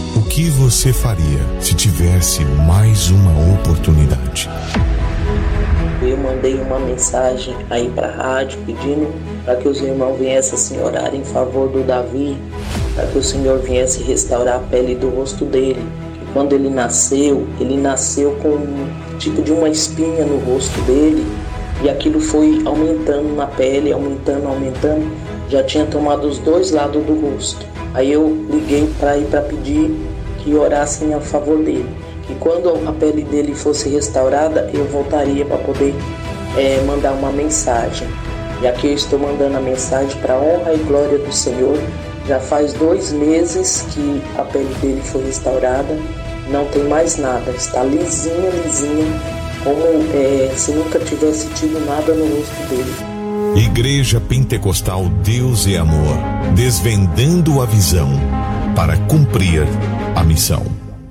O que você faria se tivesse mais uma oportunidade? Eu mandei uma mensagem aí para a rádio pedindo para que os irmãos viessem assim, orar em favor do Davi, para que o Senhor viesse restaurar a pele do rosto dele. Que quando ele nasceu com um tipo de uma espinha no rosto dele, e aquilo foi aumentando na pele, aumentando, já tinha tomado os dois lados do rosto. Aí eu liguei para pedir que orassem a favor dele, que quando a pele dele fosse restaurada, eu voltaria para poder mandar uma mensagem. E aqui eu estou mandando a mensagem para a honra e glória do Senhor. Já faz 2 meses que a pele dele foi restaurada, não tem mais nada, está lisinha, como se nunca tivesse tido nada no rosto dele. Igreja Pentecostal Deus e Amor, desvendando a visão para cumprir a missão.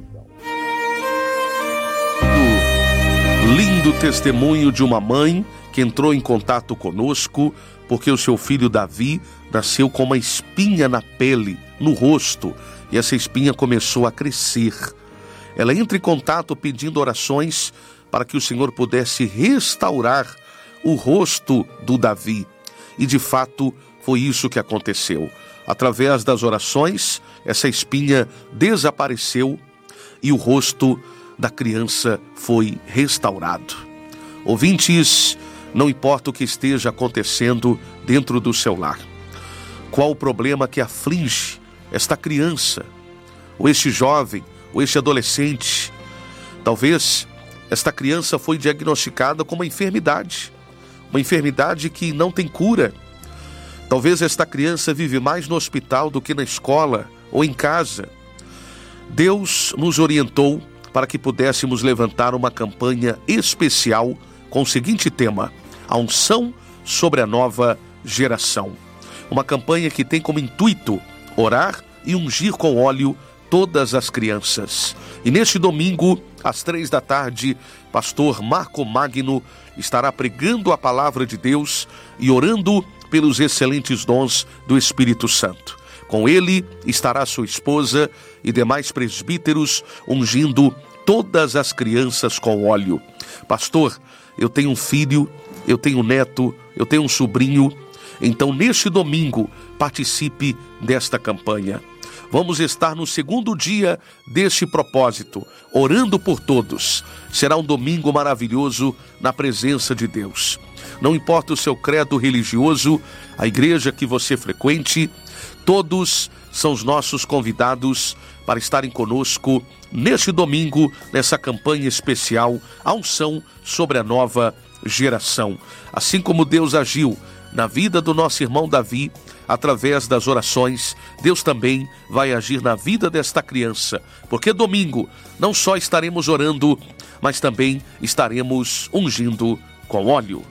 Lindo testemunho de uma mãe que entrou em contato conosco porque o seu filho Davi nasceu com uma espinha na pele, no rosto, e essa espinha começou a crescer. Ela entra em contato pedindo orações para que o Senhor pudesse restaurar o rosto do Davi. E de fato foi isso que aconteceu. Através das orações, essa espinha desapareceu e o rosto da criança foi restaurado. Ouvintes, não importa o que esteja acontecendo dentro do seu lar, qual o problema que aflige esta criança, ou este jovem, ou este adolescente, talvez esta criança foi diagnosticada com uma enfermidade que não tem cura. Talvez esta criança vive mais no hospital do que na escola ou em casa. Deus nos orientou para que pudéssemos levantar uma campanha especial com o seguinte tema: a unção sobre a nova geração. Uma campanha que tem como intuito orar e ungir com óleo todas as crianças. E neste domingo, às 15h, pastor Marco Magno estará pregando a palavra de Deus e orando pelos excelentes dons do Espírito Santo. Com ele estará sua esposa e demais presbíteros ungindo todas as crianças com óleo. Pastor, eu tenho um filho, eu tenho um neto, eu tenho um sobrinho. Então, neste domingo, participe desta campanha. Vamos estar no 2º dia deste propósito, orando por todos. Será um domingo maravilhoso na presença de Deus. Não importa o seu credo religioso, a igreja que você frequente, todos são os nossos convidados para estarem conosco neste domingo, nessa campanha especial, a unção sobre a nova geração. Assim como Deus agiu na vida do nosso irmão Davi, através das orações, Deus também vai agir na vida desta criança, porque domingo não só estaremos orando, mas também estaremos ungindo com óleo.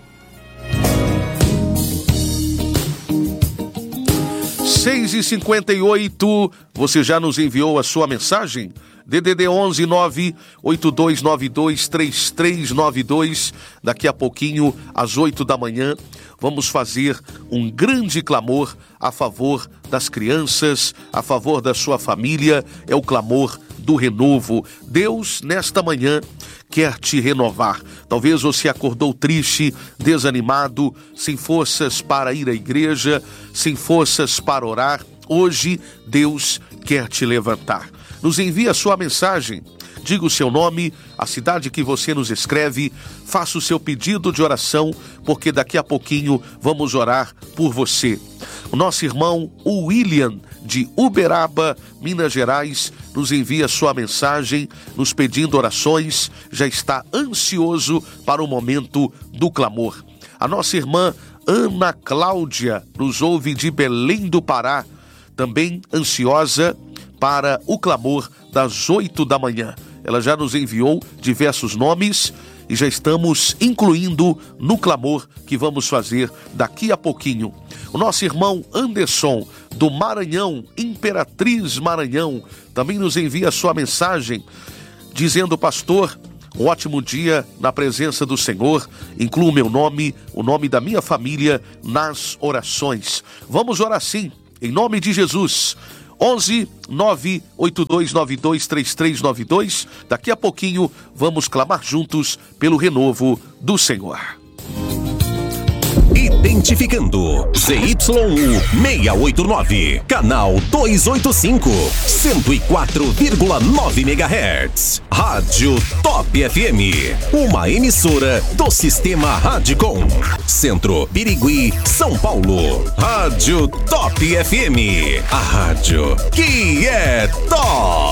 6h58, você já nos enviou a sua mensagem? DDD 11 98292 3392. Daqui a pouquinho, às 8 da manhã, vamos fazer um grande clamor a favor das crianças, a favor da sua família. É o clamor do renovo. Deus, nesta manhã, quer te renovar. Talvez você acordou triste, desanimado, sem forças para ir à igreja, sem forças para orar. Hoje, Deus quer te levantar. Nos envie a sua mensagem, diga o seu nome, a cidade que você nos escreve, faça o seu pedido de oração, porque daqui a pouquinho vamos orar por você. O nosso irmão William, de Uberaba, Minas Gerais, nos envia a sua mensagem, nos pedindo orações, já está ansioso para o momento do clamor. A nossa irmã Ana Cláudia nos ouve de Belém do Pará, também ansiosa para o clamor das 8 da manhã. Ela já nos enviou diversos nomes e já estamos incluindo no clamor que vamos fazer daqui a pouquinho. O nosso irmão Anderson, do Maranhão, Imperatriz Maranhão, também nos envia a sua mensagem, dizendo: pastor, um ótimo dia na presença do Senhor, incluo meu nome, o nome da minha família nas orações. Vamos orar sim, em nome de Jesus. 11 982923392. Daqui a pouquinho vamos clamar juntos pelo renovo do Senhor. Identificando ZYU 689, canal 285, 104,9 MHz. Rádio Top FM, uma emissora do Sistema Radicom. Centro, Birigui, São Paulo. Rádio Top FM, a rádio que é top.